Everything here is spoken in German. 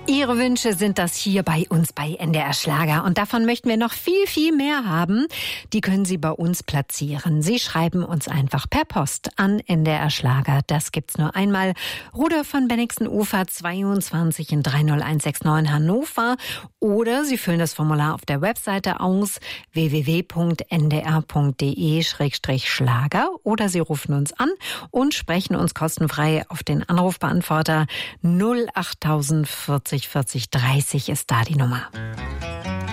Ihre Wünsche sind das hier bei uns bei NDR Schlager. Und davon möchten wir noch viel, viel mehr haben. Die können Sie bei uns platzieren. Sie schreiben uns einfach per Post an NDR Schlager. Das gibt's nur einmal. Rudolf von Bennigsen-Ufer 22 in 30169 Hannover. Oder Sie füllen das Formular auf der Webseite aus www.ndr.de/Schlager. Oder Sie rufen uns an und sprechen uns kostenfrei auf den Anrufbeantworter 08040 40 30 ist da die Nummer.